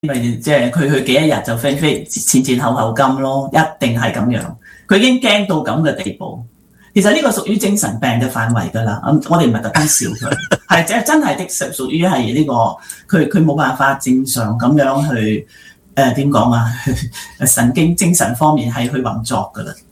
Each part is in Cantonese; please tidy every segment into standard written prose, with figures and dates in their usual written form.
咪即係佢去幾一日就飛前後金咯，一定係咁樣。佢已經驚到咁嘅地步。其實呢個屬於精神病嘅範圍㗎啦。我哋唔係特登笑佢，係真係的屬於係呢個佢冇辦法正常咁樣去點講啊？神經精神方面係去運作㗎啦。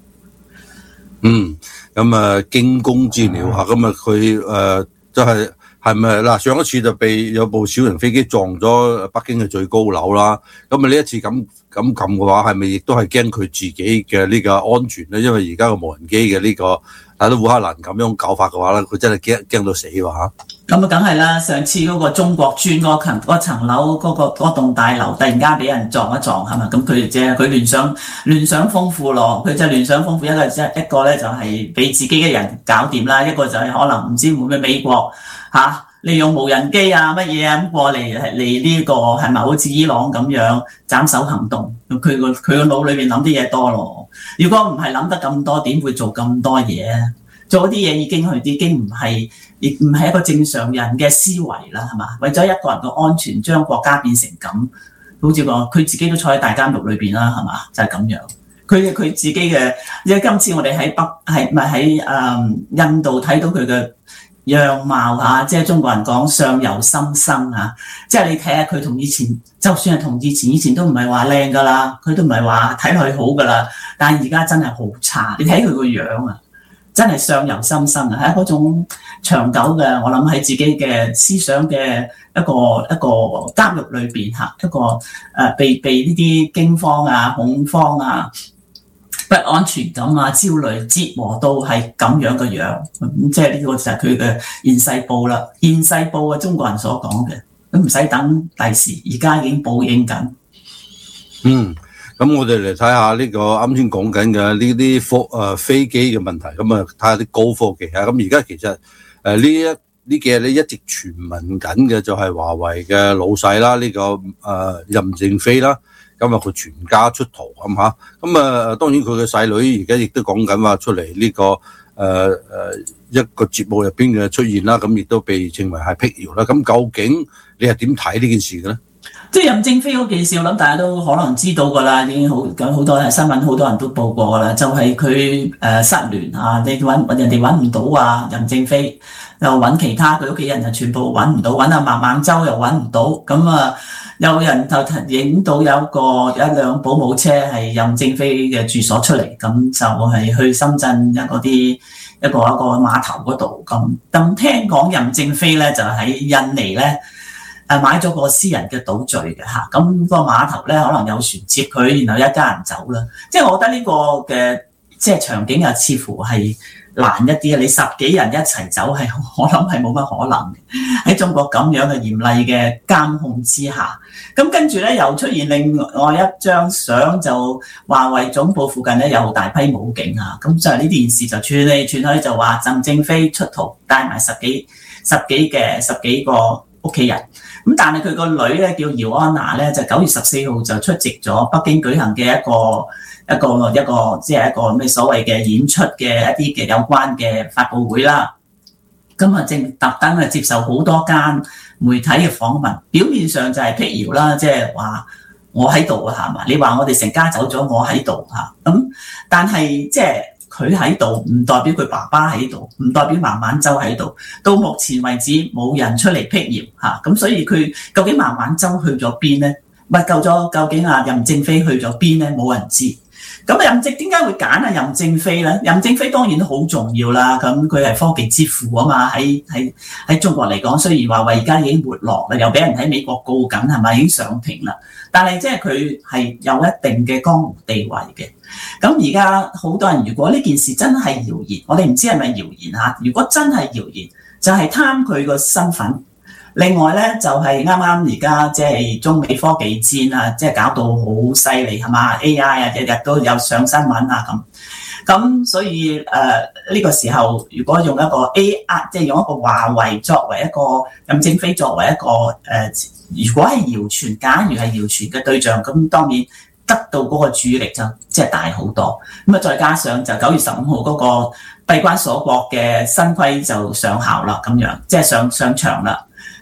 咁驚弓之鳥嚇，咁佢就係咪嗱？上一次就被有部小型飛機撞咗北京嘅最高樓啦。咁呢一次咁撳嘅話，係咪亦都係驚佢自己嘅呢個安全咧？因為而家個無人機嘅呢個睇到烏克蘭咁樣搞法嘅話咧，佢真係驚到死喎嚇。咁梗係啦！上次嗰個中國村嗰層樓嗰棟大樓突然間俾人撞一撞係嘛？咁佢聯想豐富咯，佢就聯想豐富一個咧就係俾自己嘅人搞掂啦，一個就係可能唔知會唔會美國利用無人機啊乜嘢咁過嚟呢個係咪好似伊朗咁樣斬首行動？佢個腦裏面諗啲嘢多咯。如果唔係諗得咁多，點會做咁多嘢啊？做啲嘢已經唔係一個正常人嘅思維啦，係嘛？為咗一個人嘅安全，將國家變成咁，好似佢自己都坐喺大監獄裏邊啦，係嘛？就係咁樣。佢自己嘅，因為今次我哋喺印度睇到佢嘅樣貌即係中國人講相由心生即係你睇下佢同以前，就算係同以前都唔係話靚噶啦，佢都唔係話睇落去好噶啦，但係而家真係好差。你睇佢個樣真係相由心生係嗰種長久嘅，我諗喺自己嘅思想嘅一個監獄裏邊一個被呢啲驚慌恐慌不安全感焦慮折磨到係咁樣嘅樣，即係呢個就係佢嘅現世報啦。現世報中國人所講嘅，咁唔使等第時，而家已經報應緊。咁我哋嚟睇下呢個啱先講緊嘅呢啲飛機嘅問題，咁睇下啲高科技咁而家其實呢幾日咧一直傳聞緊嘅就係華為嘅老細啦，呢個任正非啦。咁佢全家出逃當然佢嘅細女而家亦都講緊話出嚟呢個一個節目入邊嘅出現啦，咁亦都被稱為係辟謠啦。咁究竟你係點睇呢件事嘅咧？即係任正非嗰件事，我諗大家都可能知道㗎啦，已經好多新聞，好多人都報過㗎啦。就係佢失聯人哋揾唔到任正非，又揾其他佢屋企人就全部揾唔到，揾孟晚舟又揾唔到，咁有人就影到有一輛保姆車係任正非嘅住所出嚟，咁就係去深圳一個碼頭嗰度。咁聽講任正非咧就喺印尼咧買咗個私人嘅島嶼嘅咁個碼頭咧可能有船接佢，然後一家人走啦。即係我覺得呢個嘅即係場景似乎係難一啲，你10幾人一齊走係我諗係冇乜可能嘅。喺中國咁樣嘅嚴厲嘅監控之下，咁跟住咧又出現另外一張相，就華為總部附近咧有大批武警咁就係呢件事就傳嚟傳去，就話任正非出逃帶埋十幾個屋企人。咁但係佢個女咧叫姚安娜咧，就9月14號就出席咗北京舉行嘅一個即係一個咩所謂嘅演出嘅一啲嘅有關嘅發佈會啦。咁正特登接受好多間媒體嘅訪問，表面上就係辟謠啦，即係話我喺度係嘛？你話我哋成家走咗，我喺度咁，但係即係佢喺度，唔代表佢爸爸喺度，唔代表孟晚舟喺度。到目前為止冇人出嚟辟謠咁，所以佢究竟孟晚舟去咗邊咧？究竟任正非去咗邊咧？冇人知。咁任正點解會揀任正非咧？任正非當然好重要啦，咁佢係科技之父嘛，喺中國嚟講，雖然華為而家已經沒落啦，又俾人喺美國告緊係咪已經上庭啦，但係即係佢係有一定嘅江湖地位嘅。咁而家好多人，如果呢件事真係謠言，我哋唔知係咪謠言如果真係謠言，就係貪佢個身份。另外咧就係啱啱而家即係中美科技戰即係搞到好犀利係嘛 AI 日日都有上新聞咁所以呢個時候如果用一個 AI 即係用一個華為作為一個任正非作為一個如果係謠傳，假如係謠傳嘅對象，咁當然得到嗰個注意力就即係大好多。咁再加上就9月15號嗰個閉關鎖國嘅新規就上效啦，咁樣即係上場啦。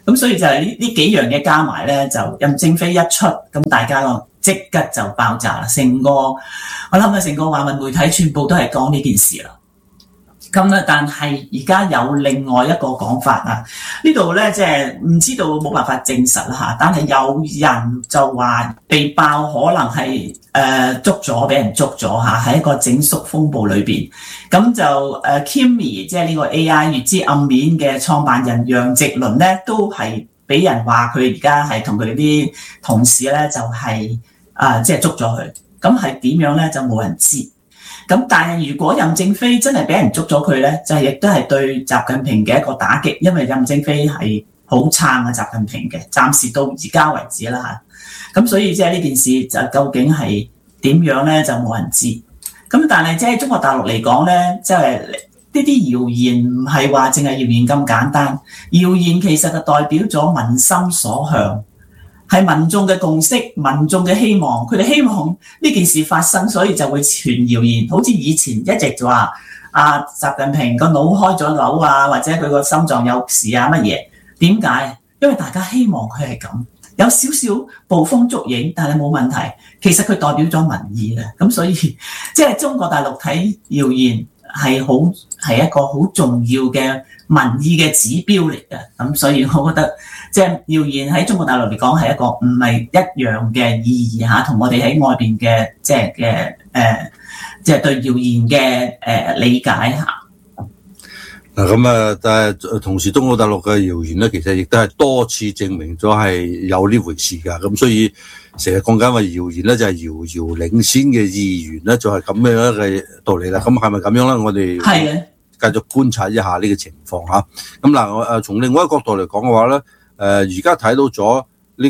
咁所以就係呢幾樣嘢加埋咧，就任正非一出，咁大家個即刻就爆炸啦！我諗成個華文媒體全部都係講呢件事啦。咁咧，但係而家有另外一個講法啊，呢度咧即係唔知道，冇辦法證實啦嚇。但係有人就話被爆可能係俾人捉咗嚇，喺一個整肅風暴裏邊。咁就Kimi 即係呢個 AI 月之暗面嘅創辦人楊直倫咧，都係俾人話佢而家係同佢哋啲同事咧就係即係捉咗佢。咁係點樣咧？就冇人知。咁但係如果任正非真係俾人捉咗佢咧，就亦都係對習近平嘅一個打擊，因為任正非係好撐啊習近平嘅，暫時到而家為止啦嚇。咁所以即係呢件事就究竟係點樣咧，就冇人知。咁但係即係中國大陸嚟講咧，即係呢啲謠言唔係話淨係謠言咁簡單，謠言其實就代表咗民心所向。係民眾嘅共識，民眾嘅希望，佢哋希望呢件事發生，所以就會傳謠言。好似以前一直就話習近平個腦開咗瘤啊，或者佢個心臟有事啊乜嘢？點解？因為大家希望佢係咁，有少少捕風捉影，但係冇問題。其實佢代表咗民意嘅，咁所以即係中國大陸睇謠言係一個好重要嘅民意嘅指標嚟嘅。咁所以我覺得即係謠言喺中國大陸嚟講係一個唔係一樣嘅意義嚇，同我哋喺外邊嘅即係對謠言嘅理解嚇。 嗱咁啊，但係同時中國大陸嘅謠言咧，其實亦都係多次證明咗係有呢回事㗎。咁所以成日講緊話謠言咧，就係遙遙領先嘅意願咧，就係咁樣嘅道理啦。咁係咪咁樣咧？我哋係繼續觀察一下呢個情況嚇。咁嗱，我從另外一個角度嚟講嘅話咧，而家睇到咗呢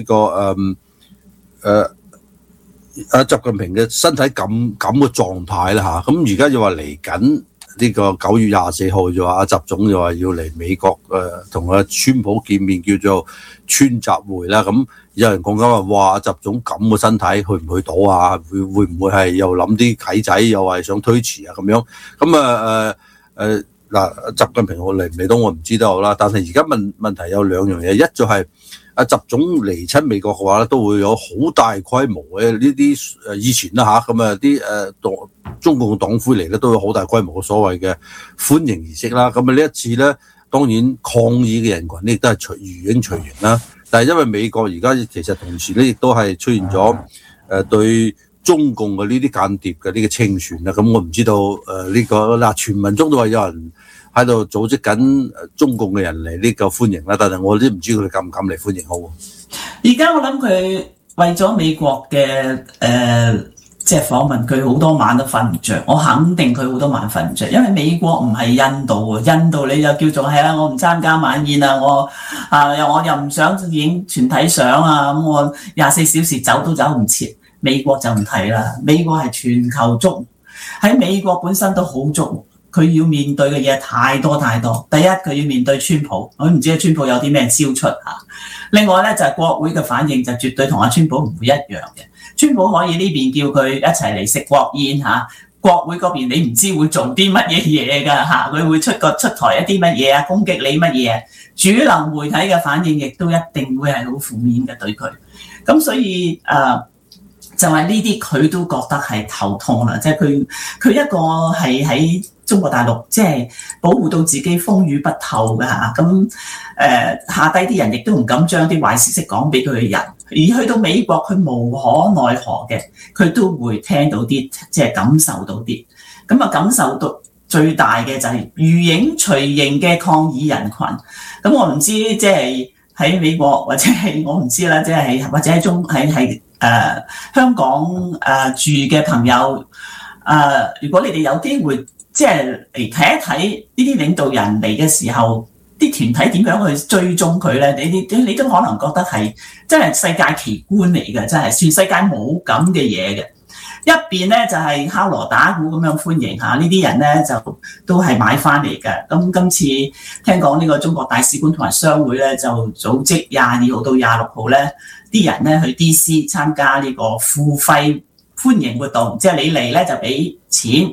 個習近平嘅身體咁嘅狀態啦嚇。咁而家又話嚟緊呢個9月24號就話習總就話要嚟美國同阿川普見面，叫做川習會啦。咁有人講緊話，哇！習總咁嘅身體去唔去到啊？會唔會係又諗啲計仔，又係想推遲啊咁樣？咁嗱，習近平嚟唔嚟到我唔知道啦。但係而家問題有兩樣嘢，一就係習總嚟親美國嘅話咧，都會有好大規模嘅呢啲以前啦嚇，咁啲中共黨魁嚟咧都有好大規模嘅所謂嘅歡迎儀式啦。咁呢一次咧，當然抗議嘅人群咧亦都係如影隨形啦。但係因為美國而家其實同時咧亦都係出現咗對中共嘅呢啲間諜嘅呢個清算啦。咁我唔知道呢個嗱，傳聞中都話有人喺度組織緊中共嘅人嚟呢個歡迎啦，但係我都唔知佢哋敢唔敢嚟歡迎好。 而家我諗佢為咗美國嘅即係訪問，佢好多晚都瞓唔着。我肯定佢好多晚瞓唔着，因為美國唔係印度喎，印度你就叫做係我唔參加晚宴啊，我又唔想影全體相啊，咁我24小時走都走唔切。美國就唔提啦，美國係全球矚目，喺美國本身都好矚目。佢要面對嘅嘢太多太多。第一，佢要面對川普，我唔知川普有啲咩招出嚇。另外咧就係國會嘅反應就絕對同阿川普唔會一樣嘅。川普可以呢邊叫佢一齊嚟食國宴嚇，國會嗰邊你唔知會做啲乜嘢嘢㗎嚇，佢會出台一啲乜嘢啊，攻擊你乜嘢？主流媒體嘅反應亦都一定會係好負面嘅對佢。咁所以就係呢啲佢都覺得係頭痛啦，即係佢一個係喺中國大陸即係保護到自己風雨不透嘅嚇，咁下低啲人亦都唔敢將啲壞消息講俾佢嘅人，而去到美國佢無可奈何嘅，佢都會聽到啲即係感受到啲，咁啊感受到最大嘅就係如影隨形嘅抗議人群。咁我唔知即係喺美國或者係我唔知啦，即係或者喺香港住嘅朋友如果你哋有機會即係嚟睇一睇呢啲領導人嚟嘅時候，啲團體點樣去追蹤佢咧？你都可能覺得係真係世界奇觀嚟嘅，真係全世界冇咁嘅嘢嘅。一邊咧就係敲鑼打鼓咁樣歡迎下呢啲人咧，就都係買翻嚟嘅。咁今次聽講呢個中國大使館同埋商會咧，就組織22號到26號咧，啲人咧去 DC 參加呢個付費歡迎活動，即係你嚟咧就俾錢。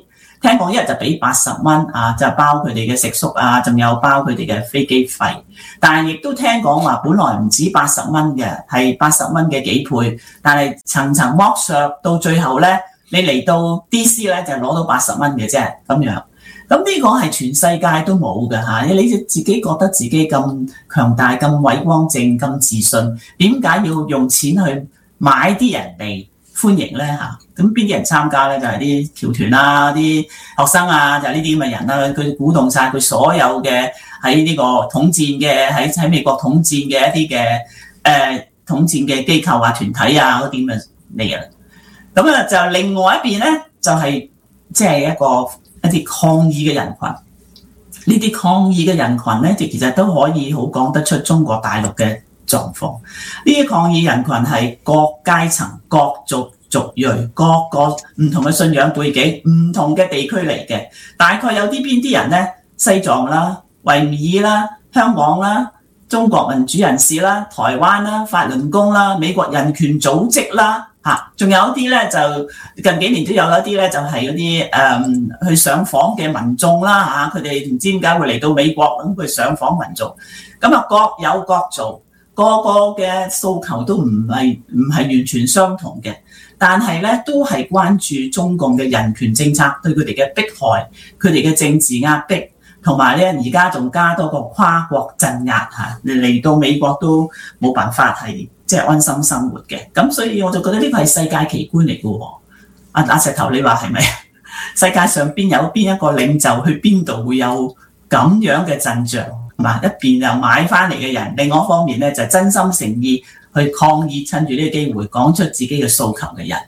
聽講一日就俾80蚊啊，就包佢哋嘅食宿啊，仲有包佢哋嘅飛機費。但係亦都聽講話，本來唔止80蚊嘅，係80蚊嘅幾倍。但係層層剝削，到最後咧，你嚟到 DC 咧就攞到80蚊嘅啫，咁樣。咁呢個係全世界都冇嘅嚇，你自己覺得自己咁強大、咁偉光正、咁自信，點解要用錢去買啲人嚟歡迎咧嚇？咁邊啲人參加咧？就係啲僑團啦、啲學生啊，就係呢啲咁嘅人啦。佢鼓動晒佢所有嘅喺呢個統戰嘅喺美國統戰嘅一啲嘅統戰嘅機構啊、團體啊嗰啲咁嘅嚟嘅。咁啊，就另外一邊咧，就係即係一啲抗議嘅人群。呢啲抗議嘅人群咧，其實都可以好講得出中國大陸嘅狀況。呢啲抗議人群係各階層、各族裔、各個唔同嘅信仰背景、唔同嘅地區嚟嘅。大概有邊啲人咧？西藏啦、維吾爾啦、香港啦、中國民主人士啦、台灣啦、法輪功啦、美國人權組織啦。仲有一啲咧，就近幾年都有一啲咧，就係嗰啲去上訪嘅民眾啦嚇，佢哋唔知點解會嚟到美國咁去上訪民眾，咁啊各有各做，個嘅訴求都唔係完全相同嘅，但係咧都係關注中共嘅人權政策對佢哋嘅迫害，佢哋嘅政治壓迫，同埋咧而家仲加多個跨國鎮壓嚇，嚟到美國都冇辦法係即係安心生活嘅，咁所以我就覺得呢個係世界奇觀嚟嘅喎。阿石頭，你話係咪？世界上邊有邊一個領袖去邊度會有咁樣嘅陣仗？嗱，一邊又買翻嚟嘅人，另外一方面咧就真心誠意去抗議，趁住呢個機會講出自己嘅訴求嘅人。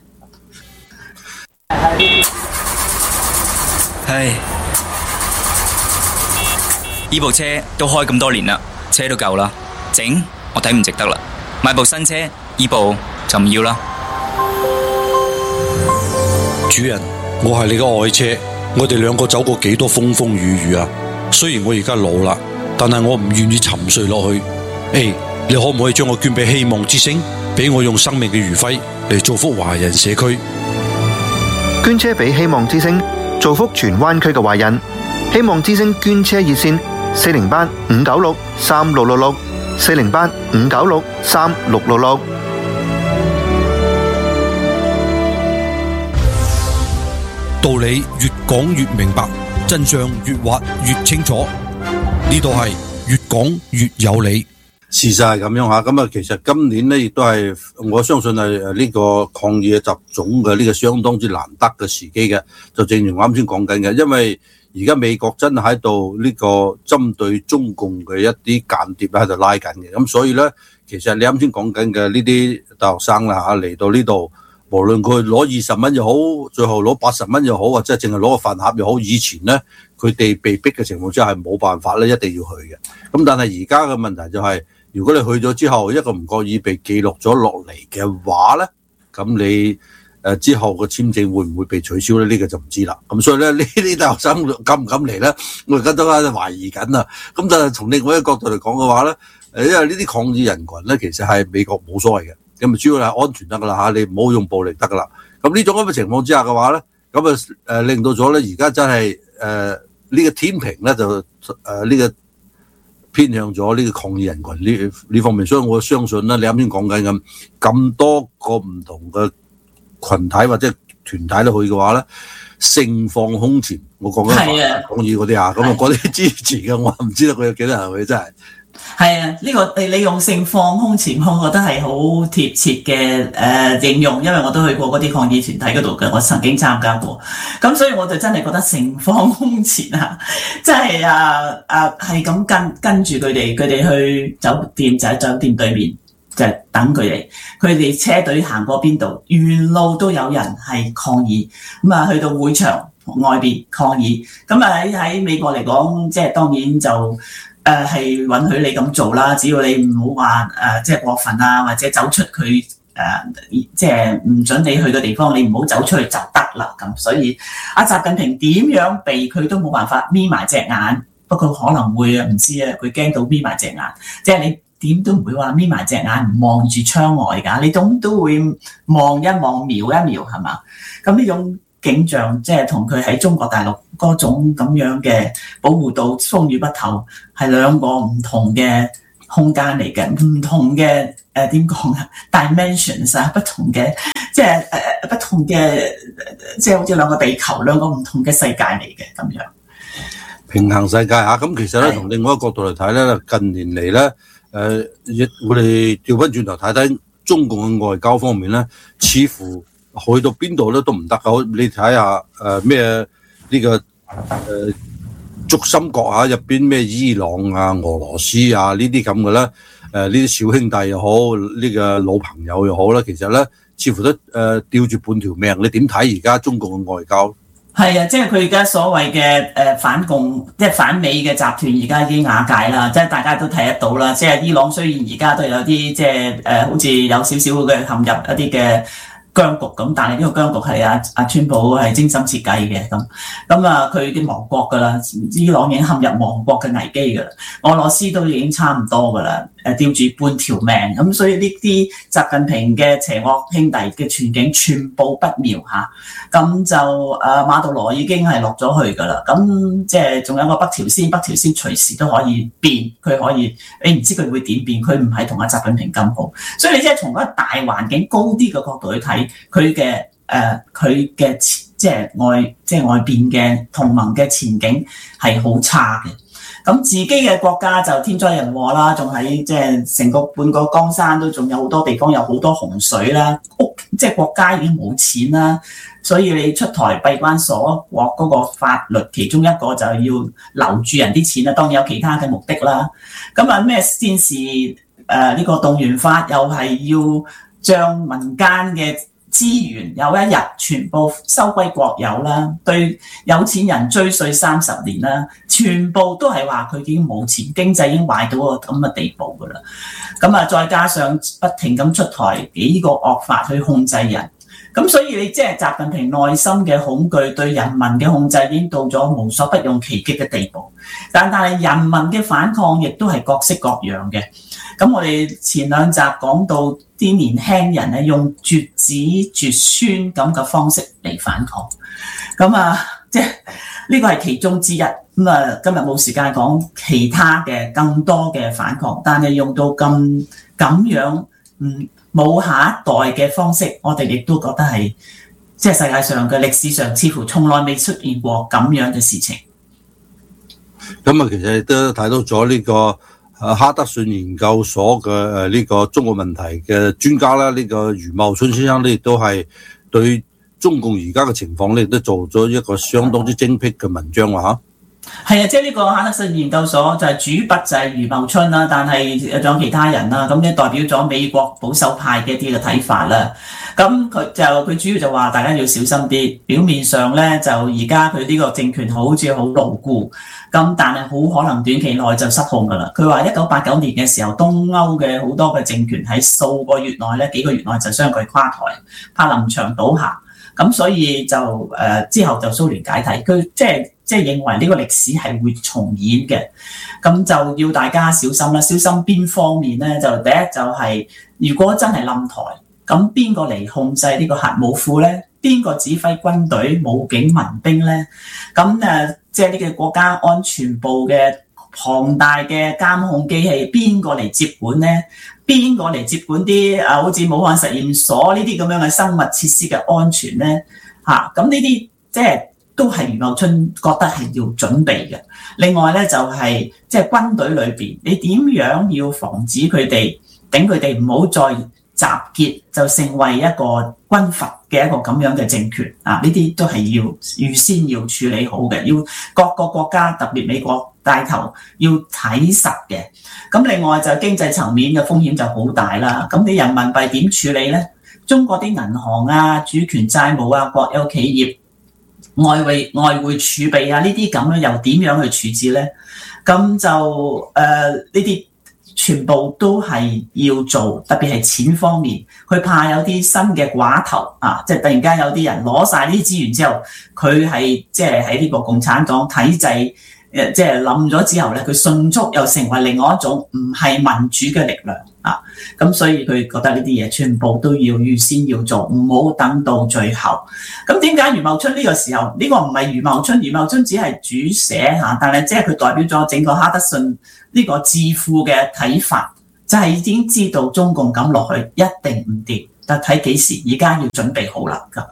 唉，呢部車都開咁多年啦，車都夠啦，整我睇唔值得啦。買部新車，呢部就唔要啦。 主人，我係你嘅愛車，我哋兩個走過幾多風風雨雨啊！雖然我而家老啦，但係我唔願意沉睡落去。你可唔可以將我捐俾希望之星，俾我用生命嘅餘暉嚟造福華人社區？ 捐車俾希望之星，造福荃灣區嘅華人。希望之星捐車熱線408-596-3666。408-596-3666。 道理越講越明白，真相越挖越清楚。呢度係越講越有理。 事實係咁樣嚇，咁啊其實今年咧亦都係我相信係呢個抗議嘅集總嘅呢個相當之難得嘅時機嘅，就正如我啱先講緊嘅，因為而家美國真係喺度呢個針對中共嘅一啲間諜喺度拉緊嘅，咁所以咧，其實你啱先講緊嘅呢啲大學生啦嚇，嚟到呢度，無論佢攞20蚊又好，最後攞80蚊又好，或者淨係攞個飯盒又好，以前咧佢哋被逼嘅情況之下係冇辦法咧，一定要去嘅。咁但係而家嘅問題就係，如果你去咗之後一個唔覺意被記錄咗落嚟嘅話咧，咁你之後個簽證會唔會被取消咧？呢個就唔知啦。咁所以咧，呢啲大學生敢唔敢嚟咧？我而家都喺度懷疑緊啊。咁但係從另外一個角度嚟講嘅話咧，因為呢啲抗議人群咧，其實係美國冇所謂嘅，咁啊主要係安全得噶啦嚇，你唔好用暴力得噶啦。咁呢種咁嘅情況之下嘅話咧，咁啊令到咗咧，而家真係呢個天平咧就呢個偏向咗呢個抗議人群呢方面，所以我相信咧，你啱先講緊咁多個唔同嘅群體或者團體都去嘅話咧，盛況空前。我講緊抗議嗰啲啊，咁啊嗰啲支持嘅，我唔知道佢有幾多人去，真係。 係啊，呢個你用盛況空前，我覺得係好貼切嘅形容，因為我都去過嗰啲抗議團體嗰度嘅，我曾經參加過，咁所以我就真係覺得盛況空前啊！即係係咁跟住佢哋去酒店，就喺酒店對面就等佢哋車隊行過邊度，沿路都有人係抗議，咁啊去到會場外邊抗議，咁啊喺美國嚟講，即係當然就。係允許你咁做啦，只要你唔好話即係過分啊，或者走出佢即係唔準你去嘅地方，你唔好走出去就得啦。咁所以阿習近平點樣避佢都冇辦法眯埋隻眼，不過可能會唔知啊，佢驚到眯埋隻眼，即係你點都唔會話眯埋隻眼唔望住窗外㗎，你都會望一望瞄一瞄係嘛？咁呢種景象，即係同佢喺中國大陸嗰種咁樣嘅保護到風雨不透，係兩個唔同嘅空間嚟嘅，唔同嘅點講啊 dimensions 啊，不同嘅即係不同嘅即係好似兩個地球，兩個唔同嘅世界嚟嘅咁樣。 平衡世界嚇，咁其實咧，從另外一個角度嚟睇咧，近年嚟咧，我哋調翻轉頭睇睇中共嘅外交方面咧，似乎去到邊度咧都唔得㗎。你睇下咩呢個軸心國嚇入邊咩伊朗啊、俄羅斯啊呢啲咁嘅咧，呢啲小兄弟又好，呢個老朋友又好啦，其實咧似乎都吊住半條命。你點睇而家中共嘅外交？ 係啊，即係佢而家所謂嘅反共，即係反美嘅集團，而家已經瓦解啦。即係大家都睇得到啦。即係伊朗雖然而家都有啲即係好似有少少嘅陷入一啲嘅僵局咁，但係呢個僵局係阿川普係精心設計嘅咁啊，佢已經亡國㗎啦。伊朗已經陷入亡國嘅危機㗎啦。俄羅斯都已經差唔多㗎啦，吊住半條命咁，所以呢啲習近平嘅邪惡兄弟嘅全景全部不妙嚇。咁就馬杜羅已經係落咗去㗎啦。咁即係仲有一個北朝鮮隨時都可以變，佢可以你唔知佢會點變，佢唔係同阿習近平咁好，所以你即係從一個大環境高啲嘅角度去睇佢嘅即係外邊嘅同盟嘅前景係好差嘅。咁自己嘅國家就天災人禍啦，仲喺即係成個半個江山都仲有好多地方有好多洪水啦，即係國家已經冇錢啦，所以你出台閉關鎖國嗰個法律，其中一個就係要留住人啲錢啦，當然有其他嘅目的啦。咁啊咩先是呢個動員法，又係要將民間嘅資源有一日全部收歸國有啦，對有錢人追稅30年啦，全部都係話佢已經冇錢，經濟已經壞到個咁嘅地步㗎啦。咁啊，再加上不停咁出台幾個惡法去控制人，咁所以你即係習近平內心嘅恐懼對人民嘅控制已經到咗無所不用其極嘅地步。但係人民嘅反抗亦都係各式各樣嘅。咁我哋前兩集講到啲年輕人咧用絕子絕孫咁嘅方式嚟反抗，咁啊即係呢個係其中之一。咁啊今日冇時間講其他嘅更多嘅反抗，但係用到咁樣冇下一代嘅方式，我哋亦都覺得係即係世界上嘅歷史上似乎從來未出現過咁樣嘅事情。 咁啊，其實都睇到咗呢個哈德遜研究所嘅呢個中國問題嘅專家啦，呢個余茂春先生咧亦都係對中共而家嘅情況咧，亦都做咗一個相當之精闢嘅文章話係啊，即係呢個哈德遜研究所就係主筆就係余茂春啦，但係仲有其他人啦，咁咧代表咗美國保守派嘅一啲嘅睇法啦。咁佢主要就話大家要小心啲，表面上咧就而家佢呢個政權好似好牢固，咁但係好可能短期內就失控噶啦。佢話1989年嘅時候，東歐嘅好多嘅政權喺數個月內咧，幾個月內就相繼垮台，柏林牆倒下。咁所以就之後就蘇聯解體，佢即係認為呢個歷史係會重演嘅，咁就要大家小心啦。小心邊方面咧？就第一就係如果真係冧台，咁邊個嚟控制呢個核武庫咧？邊個指揮軍隊、武警、民兵咧？咁即係呢個國家安全部嘅龐大嘅監控機器，邊個嚟接管咧？邊個嚟接管啲好似武漢實驗所呢啲咁樣嘅生物設施嘅安全咧？咁呢啲即係都係余茂春覺得係要準備嘅。另外咧就係即係軍隊裏邊，你點樣要防止佢哋，等佢哋唔好再集結，就成為一個軍閥嘅一個咁樣嘅政權啊！呢啲都係要預先要處理好嘅，要各個國家特別美國帶頭要睇實嘅。咁另外就經濟層面嘅風險就好大啦。咁你人民幣點處理咧？中國啲銀行啊、主權債務啊、國有企業、外匯儲備啊，呢啲咁樣又點樣去處置咧？咁就呢啲全部都係要做，特別係錢方面，佢怕有啲新嘅寡頭啊，即係突然間有啲人攞晒呢啲資源之後，佢係即係喺呢個共產黨體制即係冧咗之後咧，佢迅速又成為另外一種唔係民主嘅力量啊！咁所以佢覺得呢啲嘢全部都要預先要做，唔好等到最後。咁點解余茂春呢個時候呢個唔係余茂春？余茂春只係主寫嚇，但係即係佢代表咗整個哈德遜呢個智庫嘅睇法，就係已經知道中共咁落去一定唔掂，但睇幾時，而家要準備好啦咁。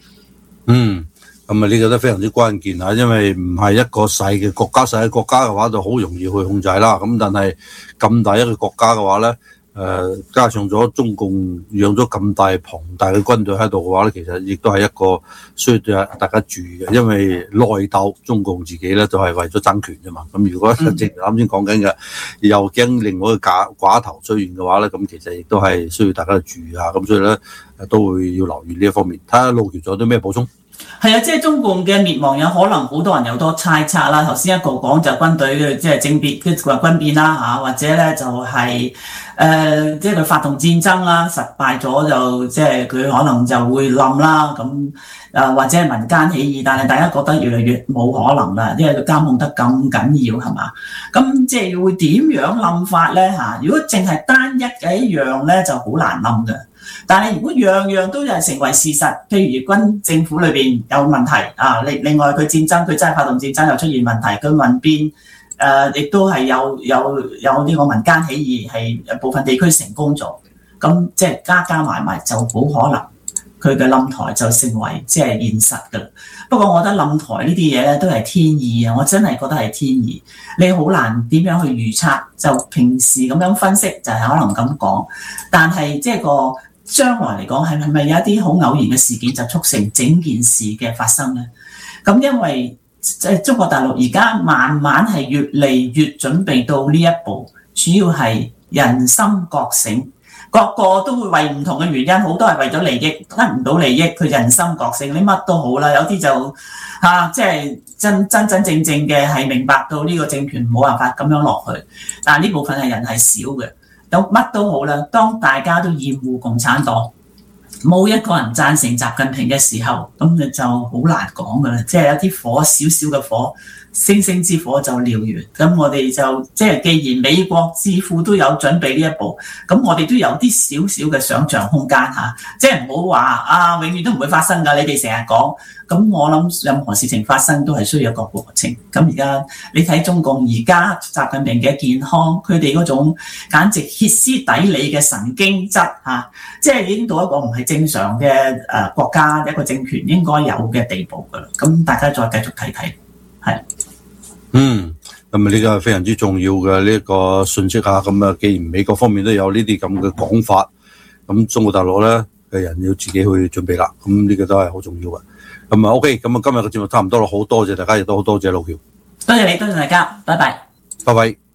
咁呢個都非常之關鍵啊，因為唔係一個細嘅國家，細嘅國家嘅話就好容易去控制啦。咁但係咁大一個國家嘅話咧，加上咗中共養咗咁龐大嘅軍隊喺度嘅話咧，其實亦都係一個需要大家注意嘅，因為內鬥中共自己咧就係為咗爭權啫嘛。咁如果正如啱先講緊嘅，又驚另外一個寡頭出現嘅話咧，咁其實亦都係需要大家注意下。咁所以咧都會要留意呢一方面。睇下路橋仲有啲咩補充？ 係啊，即係中共嘅滅亡有可能好多人有多猜測啦。頭先一個講就軍隊嘅即係政變，即係軍變啦嚇，或者咧就係即係佢發動戰爭啦，失敗咗就即係佢可能就會冧啦咁或者係民間起義，但係大家覺得越嚟越冇可能啦，因為佢監控得咁緊要係嘛？咁即係會點樣冧法咧嚇？如果淨係單一嘅一樣咧，就好難冧嘅。但係如果樣樣都係成為事實，譬如軍政府裏邊有問題啊，另外佢戰爭佢真係發動戰爭又出現問題，佢民變亦都係有呢個民間起義係部分地區成功咗，咁即係加埋就好可能佢嘅冧台就成為即係現實㗎。不過我覺得冧台呢啲嘢咧都係天意啊，我真係覺得係天意，你好難點樣去預測，就平時咁樣分析就係可能咁講，但係即係個將來嚟講係咪有一啲好偶然嘅事件就促成整件事嘅發生呢？咁因為中國大陸而家慢慢係越嚟越準備到呢一步，主要係人心覺醒，個個都會為唔同嘅原因，好多係為咗利益，得唔到利益佢人心覺醒，你乜都好啦，有啲就即係真正嘅係明白到呢個政權冇辦法咁樣落去，但係呢部分係人係少嘅。有乜都好啦，當大家都厭惡共產黨，冇一個人贊成習近平嘅時候，咁你就好難講噶啦，即係有啲火少少嘅火，星星之火就燎原。咁我哋就即係既然美國智庫都有準備呢一步，咁我哋都有啲少少嘅想像空間嚇，即係唔好話永遠都唔會發生㗎。你哋成日講，咁我諗任何事情發生都係需要一個過程。咁而家你睇中共而家習近平嘅健康，佢哋嗰種簡直歇斯底里嘅神經質嚇，即係已經到一個唔係正常嘅國家一個政權應該有嘅地步㗎啦。咁大家再繼續睇睇，係。 咁呢個係非常之重要嘅呢一個信息啊！咁啊，既然美國方面都有呢啲咁嘅講法，咁中國大陸咧嘅人要自己去準備啦。咁呢個都係好重要嘅。咁啊 OK，咁啊今日嘅節目差唔多啦，好多謝大家，亦都好多謝路橋。 多謝你，多謝大家，拜拜。 拜拜。